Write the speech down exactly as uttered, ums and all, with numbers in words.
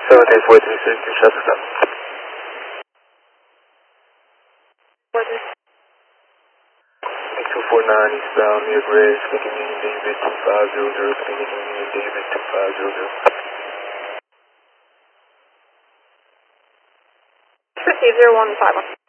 seven eight four three six, Jessica. two four nine eastbound near Bridge, Lincoln Union David two five zero zero, Lincoln Union David two five zero zero. Receive zero one five one.